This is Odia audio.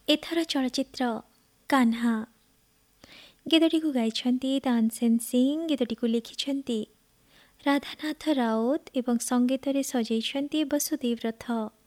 ଏଥର ଚଳଚ୍ଚିତ୍ର କାହ୍ନା। ଗୀତଟିକୁ ଗାଇଛନ୍ତି ତାନସେନ ସିଂ, ଗୀତଟିକୁ ଲେଖିଛନ୍ତି ରାଧାନାଥ ରାଉତ ଏବଂ ସଙ୍ଗୀତରେ ସଜେଇଛନ୍ତି ବସୁଦେବ ରଥ।